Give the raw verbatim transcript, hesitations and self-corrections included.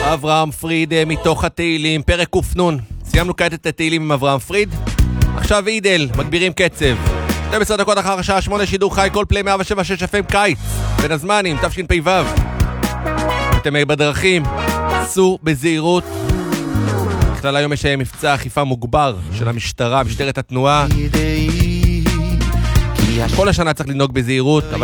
אברהם פריד מתוך התהילים, פרק קופנון. סיימנו כעת את התהילים עם אברהם פריד. עכשיו אידל, מגבירים קצב. שתים עשרה דקות אחר השעה שמונה, שידור חי, כל פלי מאה שבע שש אף אם קיץ. בין הזמנים, תשפ"ו. אתם בדרכים, סעו בזהירות. בכלל היום יש מבצע אכיפה מוגבר של המשטרה, משטרת התנועה. כל השנה צריך לנהוג בזהירות, אבל